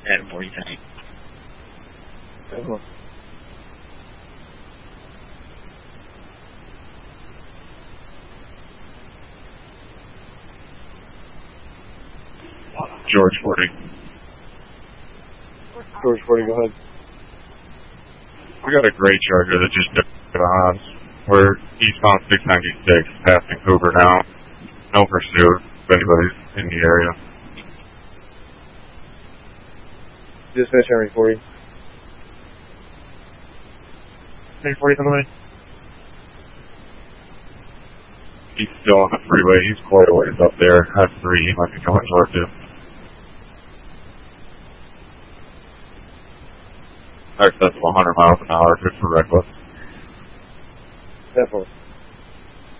At 40 tank. George 40. George 40, go ahead. We got a gray Charger that just took on us. We're eastbound 696, passing Hoover now. No pursuit if anybody's in the area. Dispatch Henry 40. Henry 40 on the way. He's still on the freeway. He's quite a ways up there. That's 3. He might be coming towards you. Accessible 100 miles an hour, good for reckless. 10-4.